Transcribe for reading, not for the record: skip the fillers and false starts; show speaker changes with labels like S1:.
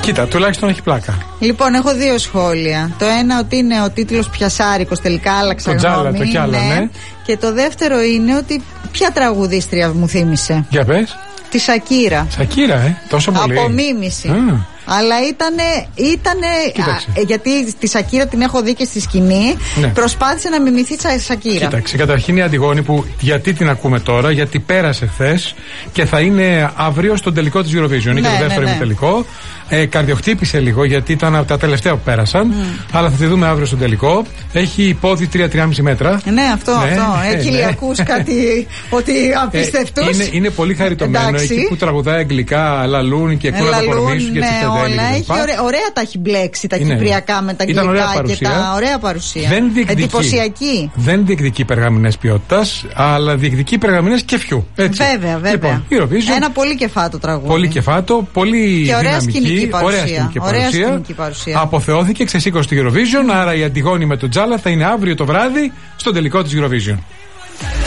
S1: Κοίτα, τουλάχιστον έχει πλάκα.
S2: Λοιπόν, έχω δύο σχόλια. Το ένα ότι είναι ο τίτλος πιασάρικος, τελικά άλλαξα γνώμη.
S1: Το Τζάλα, το κι άλλο, ναι.
S2: Και το δεύτερο είναι ότι ποια τραγουδίστρια μου θύμισε.
S1: Για πες.
S2: Τη Σακύρα.
S1: Σακύρα, τόσο πολύ.
S2: Απομίμηση. Αλλά ήτανε γιατί τη Σακύρα την έχω δει και στη σκηνή. Ναι. Προσπάθησε να μιμηθεί τη Σακύρα.
S1: Κοίταξε, καταρχήν η Αντιγόνη που γιατί την ακούμε τώρα, γιατί πέρασε χθες και θα είναι αύριο στον τελικό της Eurovision. Είναι και το δεύτερο ημιτελικό. Καρδιοχτύπησε λίγο γιατί ήταν από τα τελευταία που πέρασαν. Αλλά θα τη δούμε αύριο στον τελικό. Έχει πόδι 3-3,5 μέτρα.
S2: Ναι, αυτό. Έχει ηλιακούς κάτι ότι απίστευτους.
S1: Είναι πολύ χαριτωμένο. Εκεί που τραγουδάει αγγλικά, λαλούν και κούρα το κορμί σου και
S2: όλα. Έχει ωραία τα έχει μπλέξει τα κυπριακά με τα αγγλικά και τα ωραία παρουσία. Εντυπωσιακή.
S1: Δεν διεκδικεί περγαμηνές ποιότητας, αλλά διεκδικεί περγαμηνές κεφιού.
S2: Βέβαια.
S1: Λοιπόν,
S2: ένα πολύ κεφάτο τραγούδι.
S1: Πολύ κεφάτο, πολύ
S2: και ωραία
S1: δυναμική,
S2: ωραία σκηνική παρουσία.
S1: Αποθεώθηκε, ξεσήκωσε στη Eurovision, άρα η Αντιγόνη με τον Τζάλα θα είναι αύριο το βράδυ στον τελικό της Eurovision.